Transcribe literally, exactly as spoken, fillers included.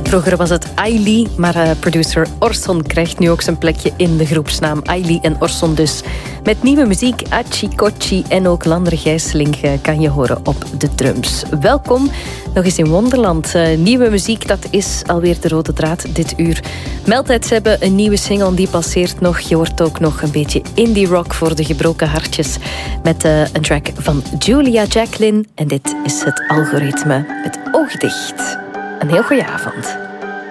Vroeger was het Ailey, maar uh, producer Orson krijgt nu ook zijn plekje in de groepsnaam. Ailey en Orson dus. Met nieuwe muziek, Achi Kochi en ook Lander Gijsling uh, kan je horen op de drums. Welkom nog eens in Wonderland. Uh, nieuwe muziek, dat is alweer de rode draad dit uur. Meldheads hebben een nieuwe single, die passeert nog. Je hoort ook nog een beetje indie rock voor de gebroken hartjes. Met uh, een track van Julia Jacqueline. En dit is het algoritme met oog dicht. Een heel goeie avond.